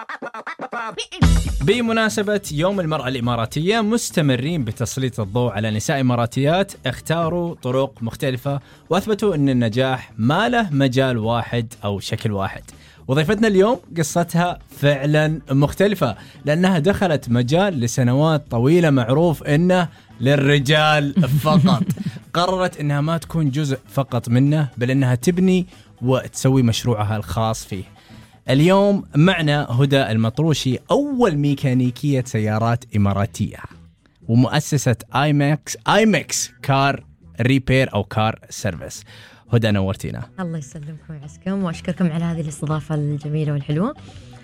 بمناسبة يوم المرأة الإماراتية مستمرين بتسليط الضوء على نساء إماراتيات اختاروا طرق مختلفة وأثبتوا أن النجاح ما له مجال واحد أو شكل واحد. وضيفتنا اليوم قصتها فعلا مختلفة لأنها دخلت مجال لسنوات طويلة معروف أنه للرجال فقط. قررت أنها ما تكون جزء فقط منه بل أنها تبني وتسوي مشروعها الخاص فيه. اليوم معنا هدى المطروشي، أول ميكانيكية سيارات إماراتية ومؤسسة آيمكس كار ريبير أو كار سيرفيس. هدى نورتينا. الله يسلمكم ويعزكم وأشكركم على هذه الاستضافة الجميلة والحلوة،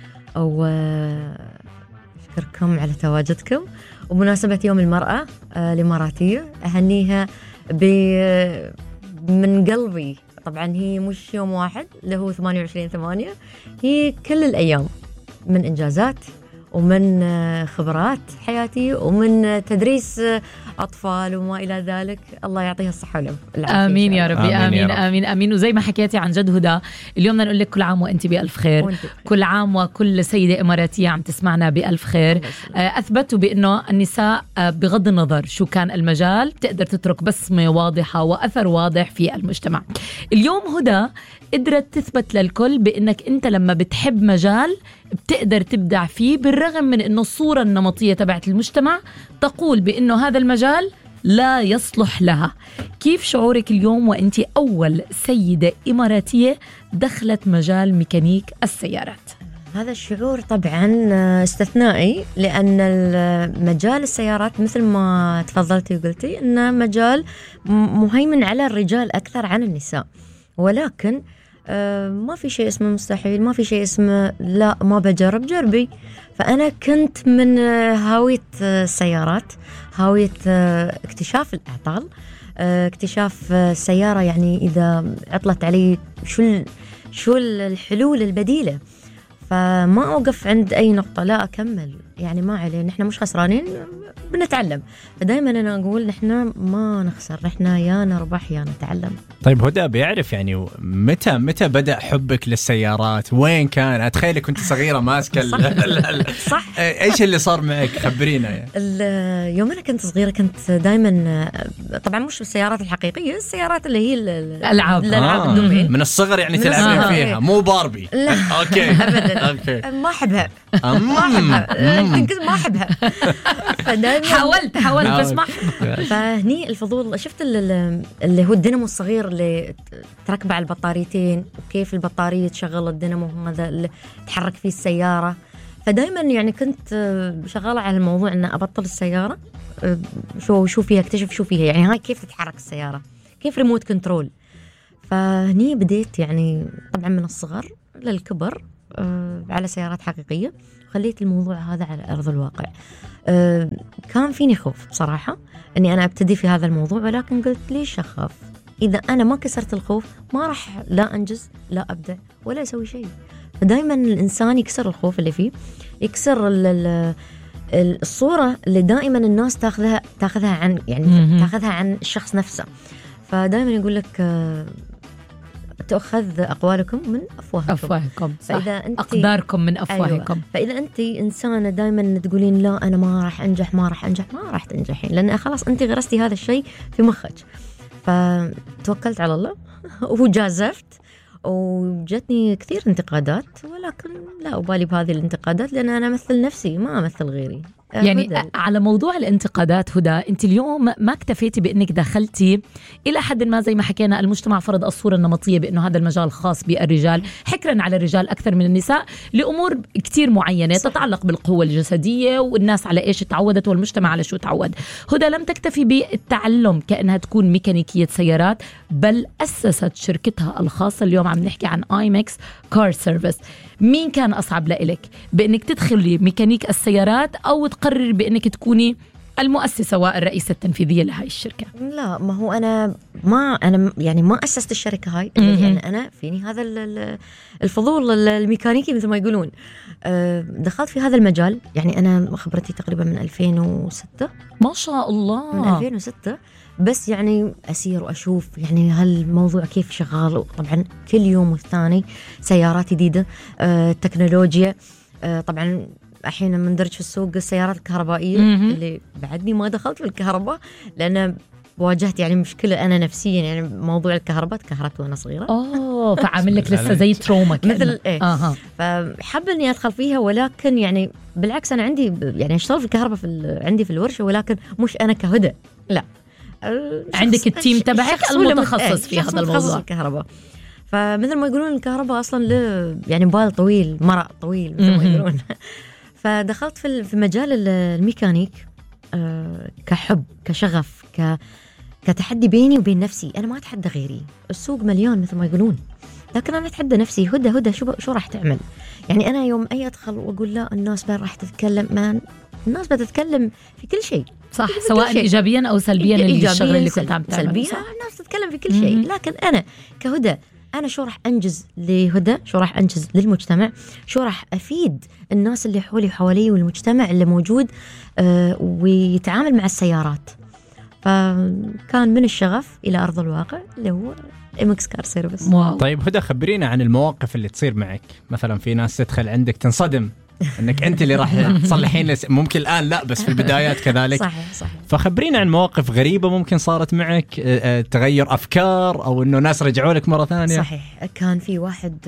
وأشكركم على تواجدكم ومناسبة يوم المرأة الإماراتية. أهنيها من قلبي. طبعا هي مش يوم واحد اللي هو 28/8، هي كل الأيام من إنجازات ومن خبرات حياتي ومن تدريس أطفال وما إلى ذلك. الله يعطيها الصحة والعافية. آمين يا ربي. آمين آمين آمين. وزي ما حكيتي عن جد هدى، اليوم بدنا نقول لك كل عام وأنت بألف خير، كل عام وكل سيدة إماراتية عم تسمعنا بألف خير. أثبتوا بأنه النساء بغض النظر شو كان المجال بتقدر تترك بصمة واضحة وأثر واضح في المجتمع. اليوم هدى قدرت تثبت للكل بأنك أنت لما بتحب مجال بتقدر تبدع فيه، بالرغم من أنه الصورة النمطية تبعت المجتمع تقول بأنه هذا المجال لا يصلح لها. كيف شعورك اليوم وأنت أول سيدة إماراتية دخلت مجال ميكانيك السيارات؟ هذا الشعور طبعا استثنائي، لأن مجال السيارات مثل ما تفضلتي وقلتي إنه مجال مهيمن على الرجال أكثر عن النساء، ولكن ما في شيء اسمه مستحيل، ما في شيء اسمه لا ما بجرب، جربي. فأنا كنت من هاوية السيارات، هاوية اكتشاف الأعطال، اكتشاف السيارة يعني إذا عطلت علي شو الحلول البديلة. فما أوقف عند أي نقطة، لا أكمل، يعني ما عليه، نحن مش خسرانين، بنتعلم. فدايما أنا أقول نحن ما نخسر، نحن يا نربح يا نتعلم. طيب هدى، بيعرف يعني متى بدأ حبك للسيارات؟ وين كان؟ أتخيلك كنت صغيرة ماسكة صح. إيش اللي صار معك؟ خبرينا يعني. يوم أنا كنت صغيرة كنت دايما، طبعا مش السيارات الحقيقية، السيارات اللي هي الألعاب الدومين. من الصغر يعني تلعبين فيها، مو باربي؟ لا. أوكي. أبدا. أوكي. ما أحبها. ما أحبها. حاولت بس ما. فهني الفضول، شفت اللي هو الدينامو الصغير اللي تركبه على البطاريتين، وكيف البطارية تشغل الدينامو هذا اللي تحرك فيه السيارة. فدايما يعني كنت شغالة على الموضوع أن أبطل السيارة، شو فيها، اكتشف شو فيها، يعني هاي كيف تتحرك السيارة، كيف ريموت كنترول. فهني بديت يعني طبعا من الصغر للكبر على سيارات حقيقية، خليت الموضوع هذا على أرض الواقع. كان فيني خوف بصراحة أني أنا أبتدي في هذا الموضوع، ولكن قلت ليش أخاف؟ إذا أنا ما كسرت الخوف ما راح لا أنجز لا أبدع ولا أسوي شيء. فدايما الإنسان يكسر الخوف اللي فيه، يكسر الصورة اللي دائما الناس تاخذها عن يعني تاخذها عن الشخص نفسه. فدائما يقول لك تأخذ أقوالكم من أفواهكم. فإذا أنت أقداركم من أفواهكم. أيوة. فإذا أنت إنسانة دائما تقولين لا أنا ما راح أنجح ما راح تنجحين، لأن خلاص أنت غرستي هذا الشيء في مخك. فتوكلت على الله وجازفت، وجتني كثير انتقادات، ولكن لا أبالي بهذه الانتقادات، لأن أنا أمثل نفسي ما أمثل غيري. يعني على موضوع الانتقادات هدى، انت اليوم ما اكتفيتي بانك دخلتي الى حد ما زي ما حكينا المجتمع فرض الصوره النمطيه بانه هذا المجال خاص بالرجال، حكرا على الرجال اكثر من النساء لامور كتير معينه صح. تتعلق بالقوه الجسديه والناس على ايش تعودت والمجتمع على شو تعود. هدى لم تكتفي بالتعلم كانها تكون ميكانيكيه سيارات، بل اسست شركتها الخاصه. اليوم عم نحكي عن آيمكس كار سيرفيس. مين كان أصعب لإلك بأنك تدخلي ميكانيك السيارات أو تقرر بأنك تكوني المؤسسة والرئيسة التنفيذية لهاي الشركة؟ لا، ما هو أنا يعني ما أسست الشركة هاي، يعني أنا فيني هذا الفضول الميكانيكي مثل ما يقولون. دخلت في هذا المجال، يعني أنا خبرتي تقريبا من 2006. ما شاء الله، من 2006. بس يعني أسير وأشوف يعني هالموضوع كيف شغال. طبعا كل يوم والثاني سيارات جديدة، تكنولوجيا، طبعا الحين مندرج في السوق السيارات الكهربائية اللي بعدني ما دخلت في الكهرباء لأن واجهت يعني مشكلة أنا نفسيا، يعني موضوع الكهرباء تكهربت وأنا صغيرة. فعامل لك لسه زي تروما مثل فحب إني أدخل فيها، ولكن يعني بالعكس أنا عندي يعني أشتغل في الكهرباء عندي في الورشة، ولكن مش أنا كهدى، لا عندك التيم تبعك المتخصص في هذا الموضوع الكهرباء. فمثل ما يقولون الكهرباء أصلا يعني بال طويل، مرق طويل مثل ما يقولون. فدخلت في مجال الميكانيك كحب، كشغف، كتحدي بيني وبين نفسي. أنا ما أتحدى غيري، السوق مليان مثل ما يقولون، لكن أنا أتحدى نفسي. هدى شو راح تعمل؟ يعني أنا يوم أدخل وأقول لا الناس بين راح تتكلم، الناس بتتكلم في كل شيء، صح، سواء شيء. إيجابيا أو سلبيا، الشغل اللي كنت عم تعمله سلبيا الناس تتكلم في كل شيء، لكن أنا كهدى أنا شو راح أنجز لهدى، شو راح أنجز للمجتمع، شو راح أفيد الناس اللي حوالي والمجتمع اللي موجود ويتعامل مع السيارات. فكان من الشغف إلى أرض الواقع اللي هو إمكس كار سيرفيس. طيب هدى، خبرينا عن المواقف اللي تصير معك. مثلا في ناس تدخل عندك تنصدم انك انت اللي راح تصلحين ممكن الان لا، بس في البدايات كذلك. صحيح. فخبرينا عن مواقف غريبه ممكن صارت معك، تغير افكار او انه ناس رجعوا لك مره ثانيه. صحيح، كان في واحد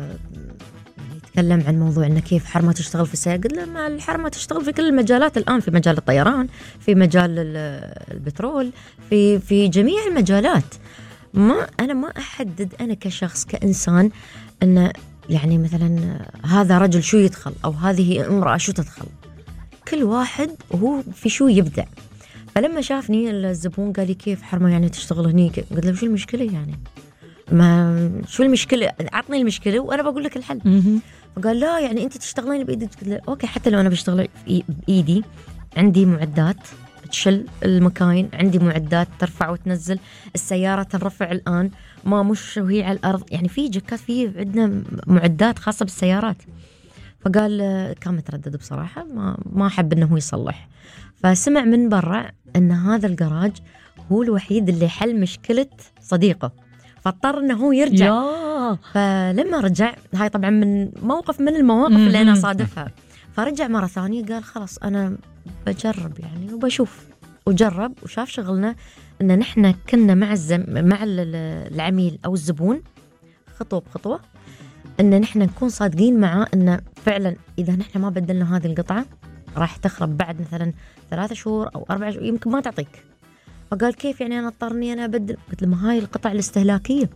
يتكلم عن موضوع انه كيف حرمه تشتغل في السياقه. قلت له ما الحرمه تشتغل في كل المجالات الان، في مجال الطيران، في مجال البترول، في جميع المجالات. انا ما احدد انا كشخص كانسان انه يعني مثلا هذا رجل شو يدخل أو هذه امرأة شو تدخل. كل واحد هو في شو يبدع. فلما شافني الزبون قال لي كيف حرمة يعني تشتغل هنيك؟ قلت له شو المشكلة يعني؟ ما شو المشكلة؟ عطني المشكلة وأنا بقول لك الحل. فقال لا يعني أنت تشتغلين بإيدك. قلت له أوكي، حتى لو أنا بشتغل بإيدي عندي معدات تشل المكاين، عندي معدات ترفع وتنزل السيارة، تنرفع الآن ما مش وهي على الأرض، يعني في جكات، في عندنا معدات خاصة بالسيارات. فقال كان متردد بصراحة، ما حب إنه هو يصلح. فسمع من برا إن هذا الجراج هو الوحيد اللي حل مشكلة صديقه، فاضطر إنه هو يرجع. فلما رجع، هاي طبعا من موقف من المواقف اللي أنا صادفها، فرجع مرة ثانية قال خلاص أنا بجرب يعني وبشوف. وجرب وشاف شغلنا إن نحن كنا مع العميل أو الزبون خطوة بخطوة، إن نحن نكون صادقين معه إن فعلا إذا نحن ما بدلنا هذه القطعة راح تخرب بعد مثلا 3 شهور أو 4 شهور، يمكن ما تعطيك. فقال كيف يعني أنا اضطرني أنا أبدل؟ قلت له ما هاي القطع الاستهلاكية،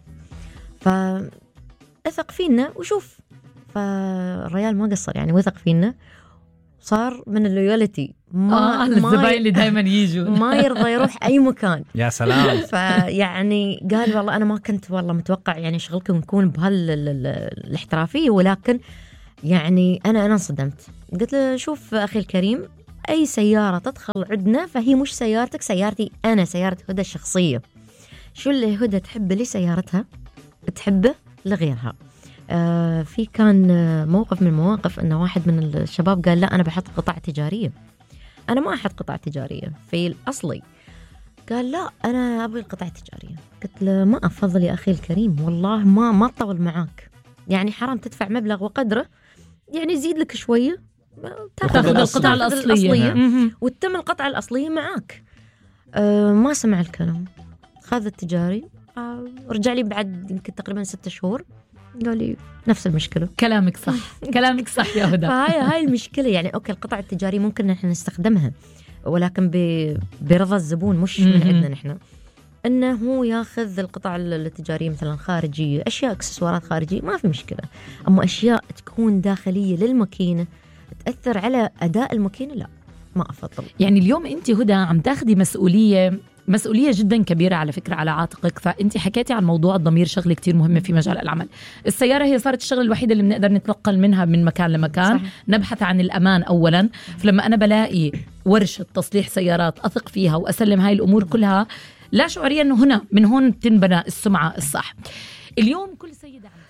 فأثق فينا وشوف. فالريال ما قصر يعني، وثق فينا، صار من اللويالتي. الزباين اللي دائما يجوا ما يرضى يروح أي مكان. يا سلام. فيعني قال والله أنا ما كنت والله متوقع يعني شغلكم يكون بهالاحترافية، ولكن يعني أنا انصدمت. قلت له شوف أخي الكريم، أي سيارة تدخل عندنا فهي مش سيارتك، سيارتي أنا، سيارة هدى الشخصية. شو اللي هدى تحبه لسيارتها تحبه لغيرها. في كان موقف من المواقف أن واحد من الشباب قال لا أنا بحط قطع تجارية. أنا ما أحط قطع تجارية في الأصلي. قال لا أنا أبغي القطع التجارية. قلت له ما أفضل يا أخي الكريم، والله ما أطول معاك، يعني حرام تدفع مبلغ وقدره، يعني يزيد لك شوية تاخذ القطع الأصلية وتتم القطعة الأصلية معاك. ما سمع الكلام، خذ التجاري. رجع لي بعد يمكن تقريبا 6 شهور قال لي نفس المشكلة. كلامك صح كلامك صح يا هدى. هاي المشكلة يعني. أوكي القطع التجارية ممكن نحن نستخدمها، ولكن برضا الزبون، مش من عندنا نحن إنه هو ياخذ القطع التجارية مثلا خارجية، أشياء إكسسوارات خارجية ما في مشكلة، أما أشياء تكون داخلية للماكينة تأثر على أداء الماكينة لا، ما أفضل. يعني اليوم أنت هدى عم تاخدي مسؤولية جدا كبيرة على فكرة على عاتقك. فأنت حكيتي عن موضوع الضمير، شغلة كتير مهمة في مجال العمل. السيارة هي صارت الشغل الوحيدة اللي بنقدر نتنقل منها من مكان لمكان. صحيح. نبحث عن الأمان أولا. فلما أنا بلاقي ورشة تصليح سيارات أثق فيها وأسلم هاي الأمور كلها، لا شعوريا أنه من هون تنبنى السمعة الصح. اليوم كل سيدة عم تسمعنا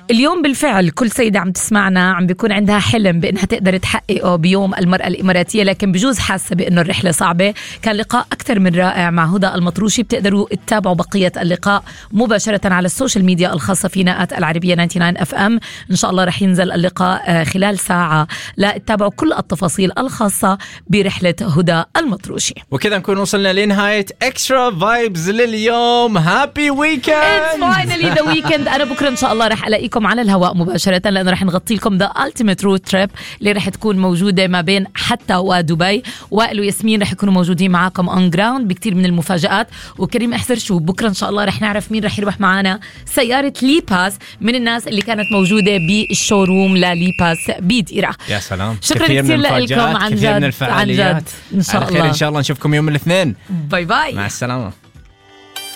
اليوم بالفعل كل سيدة عم تسمعنا عم بيكون عندها حلم بأنها تقدر تحققه بيوم المرأة الإماراتية، لكن بجوز حاسة بأنه الرحلة صعبة. كان لقاء أكثر من رائع مع هدى المطروشي. بتقدروا تتابعوا بقية اللقاء مباشرة على السوشيال ميديا الخاصة فينا @العربية 99 FM. إن شاء الله رح ينزل اللقاء خلال ساعة لا تتابعوا كل التفاصيل الخاصة برحلة هدى المطروشي. وكذا نكون وصلنا لنهاية اكسترا فايبز لليوم. هابي ويكند. It's finally the weekend. أنا بكرة إن شاء الله رح ألاقيكم على الهواء مباشرة، لأنه رح نغطي لكم The Ultimate Road Trip اللي رح تكون موجودة ما بين حتى ودبي. وائل وياسمين رح يكونوا موجودين معاكم on ground بكتير من المفاجآت. وكريم أحسر شو بكرة إن شاء الله رح نعرف مين رح يروح معنا سيارة ليباس من الناس اللي كانت موجودة بالشوروم لليباس بديرة. يا سلام. شكرا كثير لكم عن جد. من الفعاليات. إن شاء الله. إن شاء الله نشوفكم يوم الاثنين. باي باي. مع السلامة.